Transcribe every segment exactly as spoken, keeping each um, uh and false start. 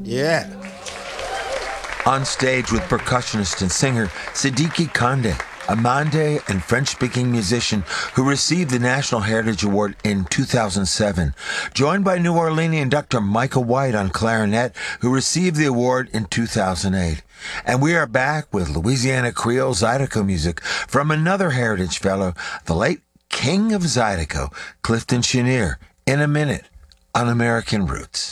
Yeah. On stage with percussionist and singer Sidiki Kande, a Mande and French-speaking musician who received the National Heritage Award in two thousand seven, joined by New Orleanian Doctor Michael White on clarinet, who received the award in two thousand eight. And we are back with Louisiana Creole Zydeco music from another Heritage Fellow, the late King of Zydeco, Clifton Chenier, in a minute on American Roots.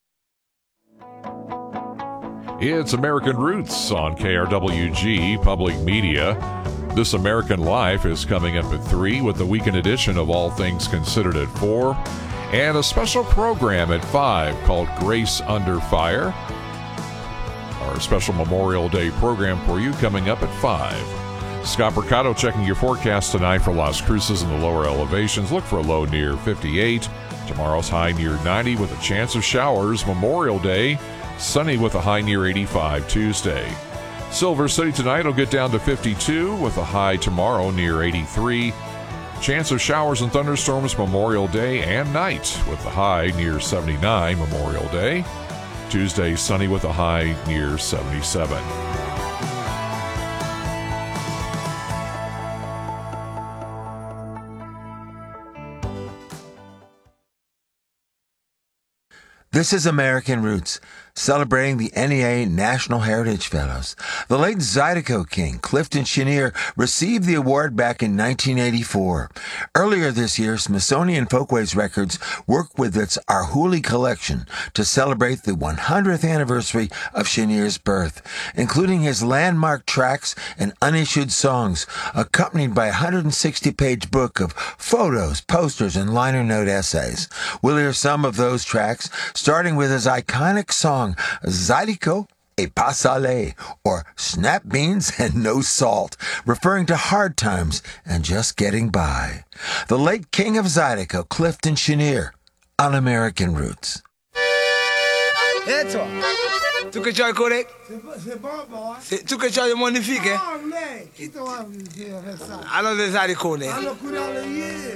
It's American Roots on K R W G Public Media. This American Life is coming up at three with the weekend edition of All Things Considered at four, and a special program at five called Grace Under Fire. Our special Memorial Day program for you coming up at five. Scott Mercado checking your forecast tonight for Las Cruces in the lower elevations. Look for a low near fifty-eight. Tomorrow's high near ninety with a chance of showers. Memorial Day, sunny with a high near eighty-five Tuesday. Silver City tonight will get down to fifty-two with a high tomorrow near eighty-three. Chance of showers and thunderstorms Memorial Day and night with the high near seventy-nine Memorial Day. Tuesday sunny with a high near seventy-seven. This is American Roots, celebrating the N E A National Heritage Fellows. The late Zydeco King, Clifton Chenier, received the award back in nineteen eighty-four. Earlier this year, Smithsonian Folkways Records worked with its Arhoolie collection to celebrate the one hundredth anniversary of Chenier's birth, including his landmark tracks and unissued songs, accompanied by a one hundred sixty page book of photos, posters, and liner note essays. We'll hear some of those tracks, starting with his iconic song, Zydeco et pas salé, or Snap Beans and No Salt, referring to hard times and just getting by. The late King of Zydeco, Clifton Chenier, on American Roots. Et toi, tu que tu as correct? C'est bon, boy. Tu que tu as magnifique, hein? Oh, man. Qui t'a envie de faire ça? Alors, les Zydeco, né? Alors, couleur le